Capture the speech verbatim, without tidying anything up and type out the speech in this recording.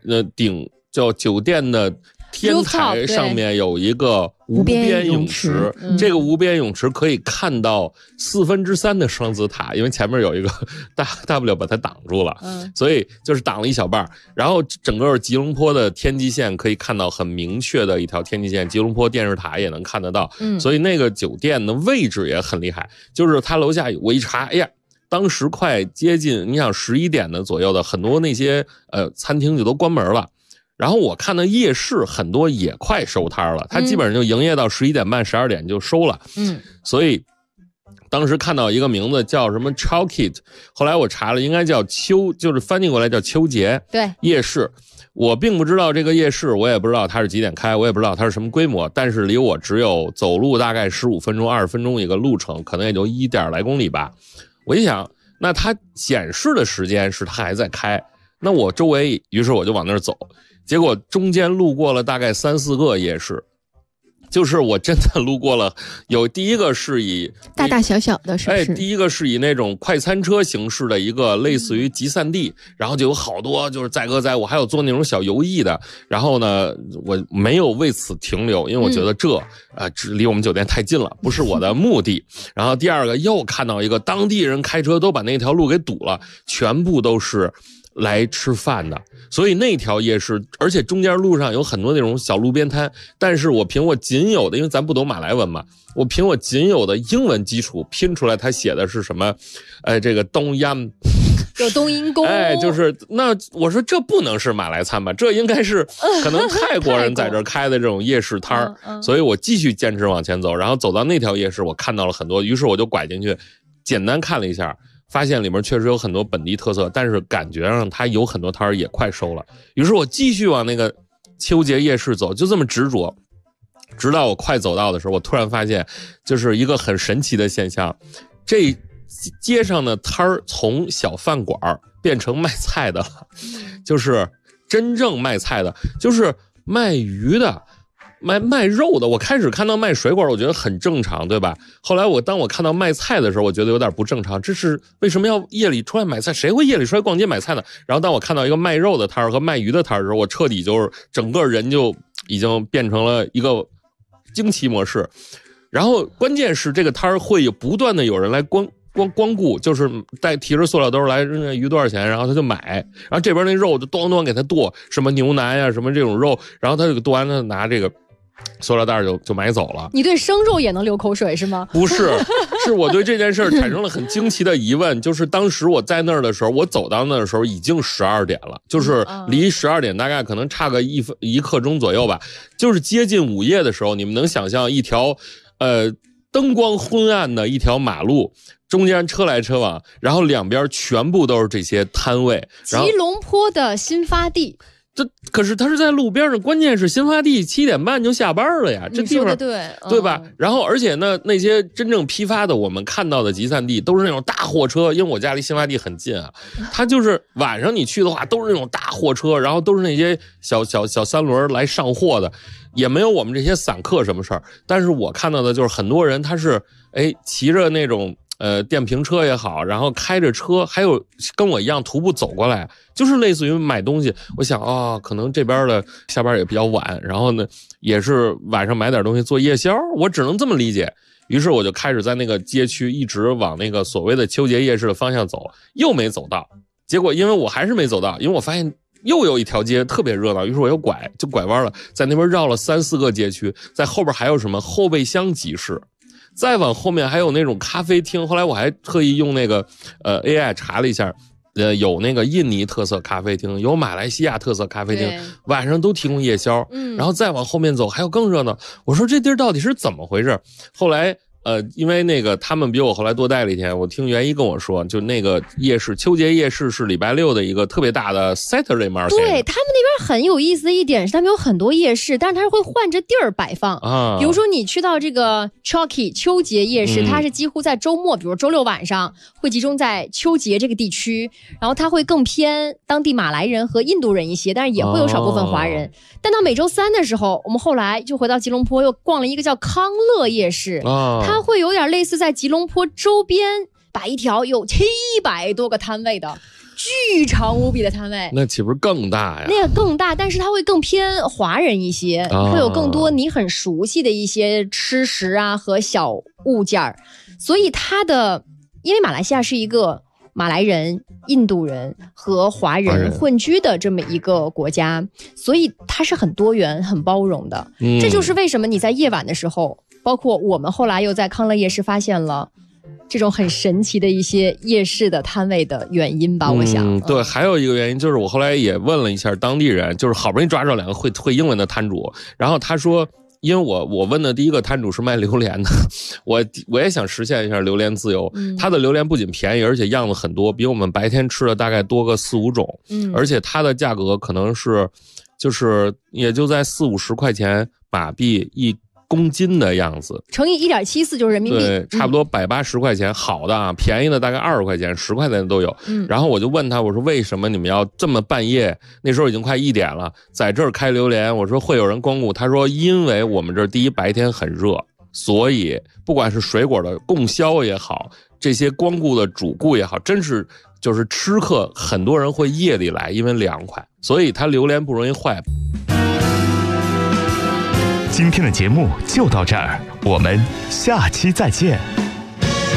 呃顶叫酒店的天台上面有一个无边泳池，嗯、这个无边泳池可以看到四分之三的双子塔，因为前面有一个大 W 把它挡住了，嗯、所以就是挡了一小半。然后整个吉隆坡的天际线可以看到很明确的一条天际线，吉隆坡电视塔也能看得到，嗯、所以那个酒店的位置也很厉害。就是它楼下我一查，哎呀。当时快接近，你想十一点的左右的，很多那些呃餐厅就都关门了。然后我看到夜市很多也快收摊了，它基本上就营业到十一点半、十二点就收了。嗯，所以当时看到一个名字叫什么 Chowkit， 后来我查了，应该叫秋，就是翻译过来叫秋节。 对， 夜市。我并不知道这个夜市，我也不知道它是几点开，我也不知道它是什么规模，但是离我只有走路大概十五分钟、二十分钟一个路程，可能也就一点来公里吧。我一想，那它显示的时间是它还在开，那我周围，于是我就往那儿走，结果中间路过了大概三四个夜市，就是我真的路过了，有第一个是以大大小小的，是不是？ 哎，第一个是以那种快餐车形式的一个类似于集散地，嗯、然后就有好多就是载歌载舞，还有做那种小游艺的。然后呢，我没有为此停留，因为我觉得这啊、嗯呃、离我们酒店太近了，不是我的目的。然后第二个又看到一个当地人开车都把那条路给堵了，全部都是来吃饭的。所以那条夜市，而且中间路上有很多那种小路边摊，但是我凭我仅有的，因为咱不懂马来文嘛，我凭我仅有的英文基础拼出来，它写的是什么？呃，这个冬阴， 有冬阴功， 哎，就是那我说这不能是马来餐吧？这应该是可能泰国人在这开的这种夜市摊儿，嗯嗯、所以我继续坚持往前走，然后走到那条夜市，我看到了很多，于是我就拐进去，简单看了一下。发现里面确实有很多本地特色，但是感觉上它有很多摊儿也快收了。于是我继续往那个秋节夜市走，就这么执着，直到我快走到的时候，我突然发现，就是一个很神奇的现象，这街上的摊儿从小饭馆变成卖菜的了，就是真正卖菜的，就是卖鱼的。卖卖肉的，我开始看到卖水果，我觉得很正常，对吧？后来我当我看到卖菜的时候，我觉得有点不正常。这是为什么要夜里出来买菜？谁会夜里出来逛街买菜呢？然后当我看到一个卖肉的摊儿和卖鱼的摊儿的时候，我彻底就是整个人就已经变成了一个惊奇模式。然后关键是这个摊儿会有不断的有人来光光光顾，就是带提着塑料兜来，鱼多少钱，然后他就买，然后这边那肉就咣咣给他剁，什么牛腩呀，什么这种肉，然后他就剁完了拿这个塑料袋就就买走了。 你对生肉也能流口水是吗？ 不是，是我对这件事产生了很惊奇的疑问。就是当时我在那儿的时候，我走到那儿的时候已经十二点了，就是离十二点大概可能差个一分一刻钟左右吧，就是接近午夜的时候。你们能想象一条呃灯光昏暗的一条马路，中间车来车往，然后两边全部都是这些摊位。 吉隆坡的新发地。 这可是他是在路边上，关键是新发地七点半就下班了呀，这地方对、嗯、 对吧？然后而且呢，那些真正批发的，我们看到的集散地都是那种大货车，因为我家离新发地很近啊，它就是晚上你去的话，都是那种大货车，然后都是那些小小小三轮来上货的，也没有我们这些散客什么事儿。但是我看到的就是很多人他是哎骑着那种。呃，电瓶车也好，然后开着车，还有跟我一样徒步走过来，就是类似于买东西。我想啊、哦，可能这边的下班也比较晚，然后呢，也是晚上买点东西做夜宵，我只能这么理解。于是我就开始在那个街区一直往那个所谓的秋节夜市的方向走，又没走到。结果因为我还是没走到，因为我发现又有一条街特别热闹，于是我又拐，就拐弯了，在那边绕了三四个街区，在后边还有什么后备箱集市。再往后面还有那种咖啡厅，后来我还特意用那个呃 A I 查了一下，呃有那个印尼特色咖啡厅，有马来西亚特色咖啡厅，晚上都提供夜宵。嗯，然后再往后面走还有更热闹。我说这地儿到底是怎么回事？后来呃，因为那个他们比我后来多待了一天，我听袁一跟我说，就那个夜市秋节夜市是礼拜六的一个特别大的 Saturday Market。 对，他们那边很有意思的一点是，他们有很多夜市，但是它是会换着地儿摆放啊。比如说你去到这个 Chowkit 秋节夜市，嗯、它是几乎在周末，比如周六晚上会集中在秋节这个地区，然后它会更偏当地马来人和印度人一些，但是也会有少部分华人。哦、但到每周三的时候，我们后来就回到吉隆坡，又逛了一个叫康乐夜市。哦，它会有点类似在吉隆坡周边摆一条有七百多个摊位的巨长无比的摊位， 那岂不是更大呀？ 那个更大，但是它会更偏华人一些，啊、会有更多你很熟悉的一些吃食啊和小物件儿，所以它的，因为马来西亚是一个马来人、印度人和华人混居的这么一个国家，所以它是很多元、很包容的。嗯、这就是为什么你在夜晚的时候，包括我们后来又在康乐夜市发现了这种很神奇的一些夜市的摊位的原因吧，我想。 嗯，对，还有一个原因就是我后来也问了一下当地人，就是好不容易抓着两个会会英文的摊主，然后他说。因为我我问的第一个摊主是卖榴莲的，我我也想实现一下榴莲自由。嗯，它的榴莲不仅便宜，而且样子很多，比我们白天吃的大概多个四五种。嗯，而且它的价格可能是，就是也就在四五十块钱马币一公斤的样子， 乘以一点七四就是人民币， 对，差不多百八十块钱。嗯、好的啊，便宜的大概二十块钱、十块钱都有。嗯，然后我就问他，我说为什么你们要这么半夜？那时候已经快一点了，在这儿开榴莲，我说会有人光顾。他说，因为我们这儿第一白天很热，所以不管是水果的供销也好，这些光顾的主顾也好，真是就是吃客，很多人会夜里来，因为凉快，所以它榴莲不容易坏。 今天的节目就到这儿，我们下期再见。